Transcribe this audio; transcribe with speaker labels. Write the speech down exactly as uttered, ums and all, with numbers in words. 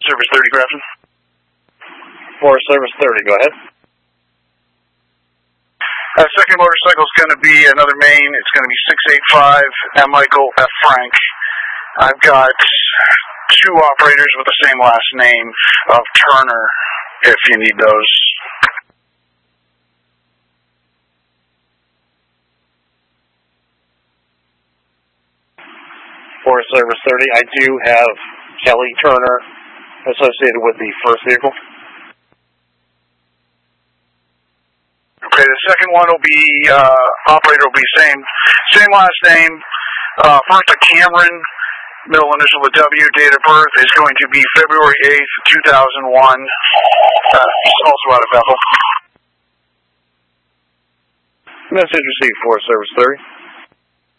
Speaker 1: Service thirty, Grafton.
Speaker 2: Forest Service thirty, go ahead.
Speaker 1: Uh, second motorcycle is going to be another main. It's going to be six eight five M. Michael F. Frank. I've got two operators with the same last name of Turner, if you need those.
Speaker 2: Forest Service thirty, I do have Kelly Turner associated with the first vehicle.
Speaker 1: Okay, the second one will be, uh, operator will be same, same last name, uh, Bertha Cameron, middle initial of W, date of birth is going to be February eighth, two thousand one, uh, also out of Bethel.
Speaker 2: Message received, Forest Service thirty.